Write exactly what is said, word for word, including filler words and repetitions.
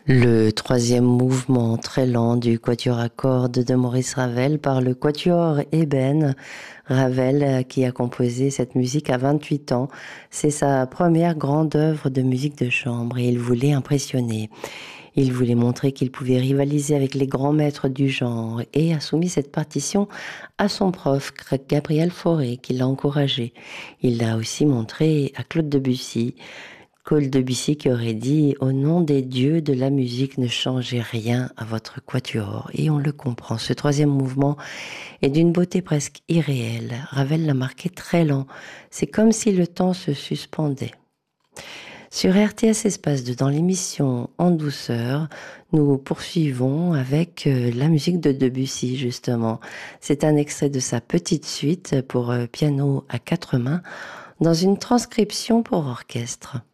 Le troisième mouvement très lent du quatuor à cordes de Maurice Ravel par le quatuor Ébène. Ravel qui a composé cette musique à vingt-huit ans. C'est sa première grande œuvre de musique de chambre et il voulait impressionner. Il voulait montrer qu'il pouvait rivaliser avec les grands maîtres du genre et a soumis cette partition à son prof, Gabriel Fauré, qui l'a encouragé. Il l'a aussi montré à Claude Debussy. Claude Debussy qui aurait dit « Au nom des dieux de la musique, ne changez rien à votre quatuor ». Et on le comprend. Ce troisième mouvement est d'une beauté presque irréelle. Ravel l'a marqué très lent. C'est comme si le temps se suspendait. Sur R T S Espace deux, dans l'émission En douceur, nous poursuivons avec la musique de Debussy, justement. C'est un extrait de sa petite suite pour piano à quatre mains, dans une transcription pour orchestre.